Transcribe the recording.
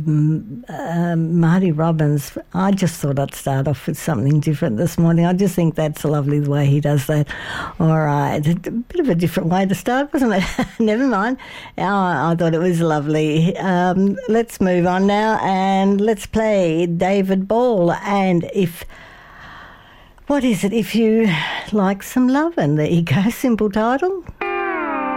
Marty Robbins, I just thought I'd start off with something different this morning. I just think that's lovely the way he does that. All right, a bit of a different way to start, wasn't it? Never mind. I thought it was lovely. Let's move on now and let's play David Ball. And what is it? If you like some lovin', there you go, simple title.